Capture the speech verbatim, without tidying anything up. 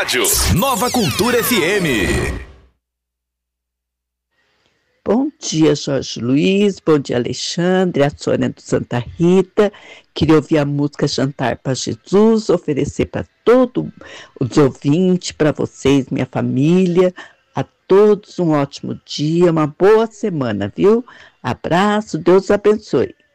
rádio. Nova Cultura F M. Bom dia, Jorge Luiz, bom dia, Alexandre, a Sônia do Santa Rita. Queria ouvir a música Jantar para Jesus, oferecer para todos os ouvintes, para vocês, minha família, a todos um ótimo dia, uma boa semana, viu? Abraço, Deus abençoe.